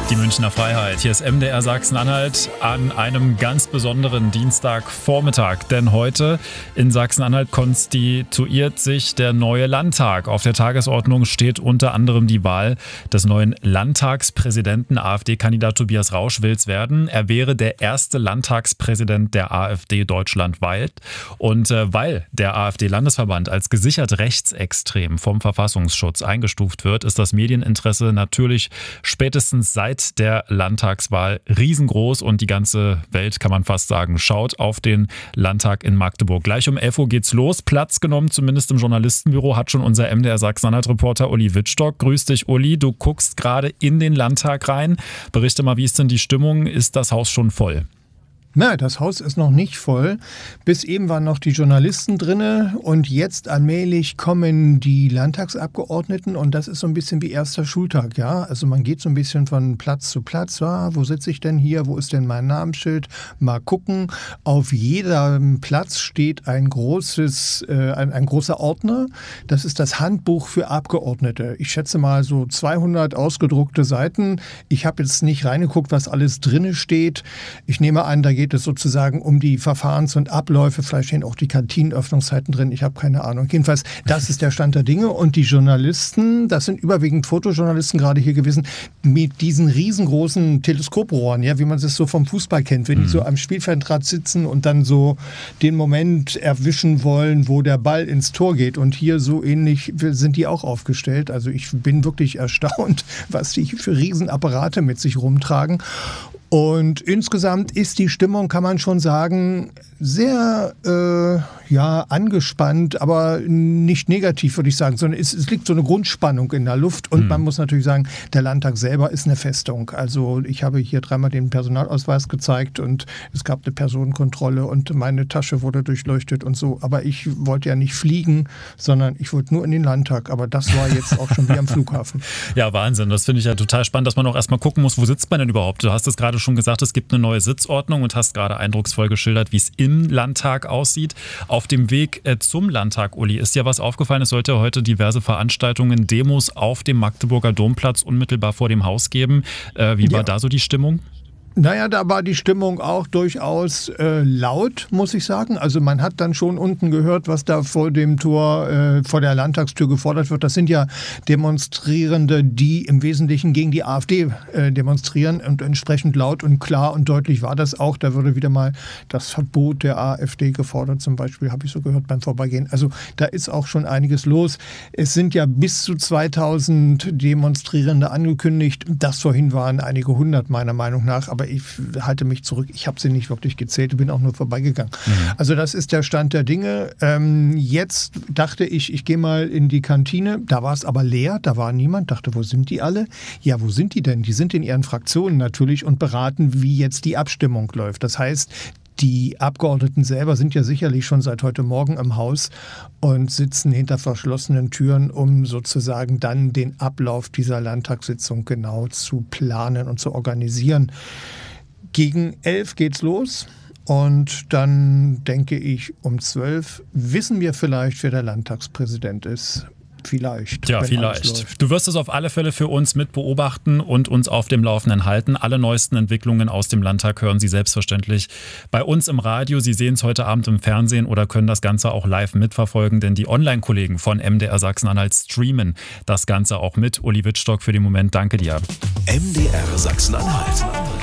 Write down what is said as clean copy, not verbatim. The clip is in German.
Die Münchner Freiheit. Hier ist MDR Sachsen-Anhalt an einem ganz besonderen Dienstagvormittag. Denn heute in Sachsen-Anhalt konstituiert sich der neue Landtag. Auf der Tagesordnung steht unter anderem die Wahl des neuen Landtagspräsidenten. AfD-Kandidat Tobias Rausch will es werden. Er wäre der erste Landtagspräsident der AfD deutschlandweit. Und weil der AfD-Landesverband als gesichert rechtsextrem vom Verfassungsschutz eingestuft wird, ist das Medieninteresse natürlich spätestens seit der Landtagswahl riesengroß und die ganze Welt, kann man fast sagen, schaut auf den Landtag in Magdeburg. Gleich um 11 Uhr geht's los. Platz genommen, zumindest im Journalistenbüro, hat schon unser MDR Sachsen-Anhalt-Reporter Uli Wittstock. Grüß dich, Uli. Du guckst gerade in den Landtag rein. Berichte mal, wie ist denn die Stimmung? Ist das Haus schon voll? Na, das Haus ist noch nicht voll. Bis eben waren noch die Journalisten drinne und jetzt allmählich kommen die Landtagsabgeordneten und das ist so ein bisschen wie erster Schultag, ja. Also man geht so ein bisschen von Platz zu Platz. Ja, wo sitze ich denn hier? Wo ist denn mein Namensschild? Mal gucken. Auf jedem Platz steht ein großer Ordner. Das ist das Handbuch für Abgeordnete. Ich schätze mal so 200 ausgedruckte Seiten. Ich habe jetzt nicht reingeguckt, was alles drinne steht. Ich nehme an, da geht es sozusagen um die Verfahrens- und Abläufe. Vielleicht stehen auch die Kantinenöffnungszeiten drin. Ich habe keine Ahnung. Jedenfalls, das ist der Stand der Dinge. Und die Journalisten, das sind überwiegend Fotojournalisten gerade hier gewesen, mit diesen riesengroßen Teleskoprohren, ja, wie man es so vom Fußball kennt, wenn die so am Spielfeldrand sitzen und dann so den Moment erwischen wollen, wo der Ball ins Tor geht. Und hier so ähnlich sind die auch aufgestellt. Also ich bin wirklich erstaunt, was die für Riesenapparate mit sich rumtragen. Und insgesamt ist die Stimmung, kann man schon sagen, sehr angespannt, aber nicht negativ, würde ich sagen, sondern es liegt so eine Grundspannung in der Luft und man muss natürlich sagen, der Landtag selber ist eine Festung. Also ich habe hier dreimal den Personalausweis gezeigt und es gab eine Personenkontrolle und meine Tasche wurde durchleuchtet und so, aber ich wollte ja nicht fliegen, sondern ich wollte nur in den Landtag, aber das war jetzt auch schon wie am Flughafen. Ja, Wahnsinn, das finde ich ja total spannend, dass man auch erstmal gucken muss, wo sitzt man denn überhaupt? Du hast es gerade schon gesagt, es gibt eine neue Sitzordnung und hast gerade eindrucksvoll geschildert, wie es im Landtag aussieht. Auf dem Weg zum Landtag, Uli, ist dir was aufgefallen? Es sollte heute diverse Veranstaltungen, Demos auf dem Magdeburger Domplatz unmittelbar vor dem Haus geben. Wie war da so die Stimmung? Naja, da war die Stimmung auch durchaus laut, muss ich sagen. Also man hat dann schon unten gehört, was da vor dem Tor, vor der Landtagstür gefordert wird. Das sind ja Demonstrierende, die im Wesentlichen gegen die AfD demonstrieren. Und entsprechend laut und klar und deutlich war das auch. Da würde wieder mal das Verbot der AfD gefordert, zum Beispiel, habe ich so gehört beim Vorbeigehen. Also da ist auch schon einiges los. Es sind ja bis zu 2000 Demonstrierende angekündigt. Das vorhin waren einige hundert meiner Meinung nach. Aber ich halte mich zurück. Ich habe sie nicht wirklich gezählt. Ich bin auch nur vorbeigegangen. Also das ist der Stand der Dinge. Jetzt dachte ich gehe mal in die Kantine. Da war es aber leer. Da war niemand. Dachte, wo sind die alle? Ja, wo sind die denn? Die sind in ihren Fraktionen natürlich und beraten, wie jetzt die Abstimmung läuft. Das heißt, die Abgeordneten selber sind ja sicherlich schon seit heute Morgen im Haus und sitzen hinter verschlossenen Türen, um sozusagen dann den Ablauf dieser Landtagssitzung genau zu planen und zu organisieren. Gegen 11 geht's los und dann denke ich, um 12 wissen wir vielleicht, wer der Landtagspräsident ist. Vielleicht. Ja, vielleicht. Du wirst es auf alle Fälle für uns mit beobachten und uns auf dem Laufenden halten. Alle neuesten Entwicklungen aus dem Landtag hören Sie selbstverständlich bei uns im Radio. Sie sehen es heute Abend im Fernsehen oder können das Ganze auch live mitverfolgen, denn die Online-Kollegen von MDR Sachsen-Anhalt streamen das Ganze auch mit. Uli Wittstock für den Moment, danke dir. MDR Sachsen-Anhalt.